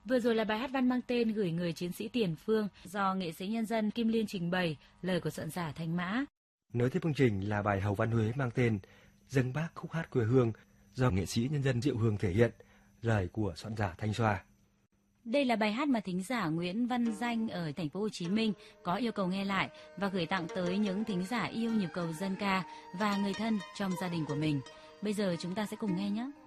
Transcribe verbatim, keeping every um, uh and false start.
Vừa rồi là bài hát văn mang tên Gửi người chiến sĩ Tiền Phương do nghệ sĩ nhân dân Kim Liên trình bày, lời của soạn giả Thanh Mã. Nối tiếp chương trình là bài Hầu Văn Huế mang tên Dâng Bác khúc hát quê hương do nghệ sĩ nhân dân Diệu Hương thể hiện, lời của soạn giả Thanh Xoa. Đây là bài hát mà thính giả Nguyễn Văn Danh ở thành phố Hồ Chí Minh có yêu cầu nghe lại và gửi tặng tới những thính giả yêu nhịp cầu dân ca và người thân trong gia đình của mình. Bây giờ chúng ta sẽ cùng nghe nhé.